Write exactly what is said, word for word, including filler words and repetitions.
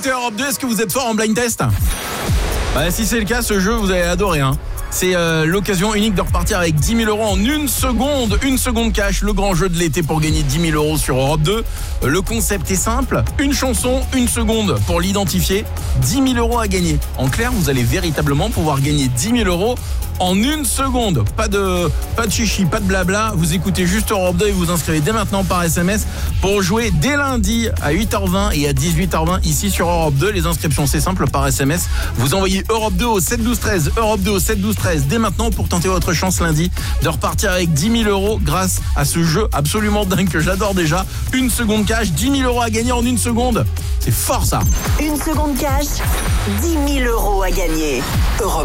écoutez Europe deux, est-ce que vous êtes fort en blind test ? Bah, si c'est le cas, ce jeu, vous allez adorer, hein. C'est euh, l'occasion unique de repartir avec dix mille euros en une seconde. Une seconde cash, le grand jeu de l'été pour gagner dix mille euros sur Europe deux. Le concept est simple, une chanson, une seconde pour l'identifier, dix mille euros à gagner. En clair, vous allez véritablement pouvoir gagner dix mille euros en une seconde. Pas de, pas de chichi, pas de blabla. Vous écoutez juste Europe deux et vous inscrivez dès maintenant par S M S pour jouer dès lundi à huit heures vingt et à dix-huit heures vingt ici sur Europe deux. Les inscriptions, c'est simple, par S M S. Vous envoyez Europe deux au sept douze treize, Europe deux au sept douze treize dès maintenant pour tenter votre chance lundi de repartir avec dix mille euros grâce à ce jeu absolument dingue que j'adore déjà. Une seconde cash, dix mille euros à gagner en une seconde. C'est fort ça. Une seconde cash, dix mille euros à gagner. Europe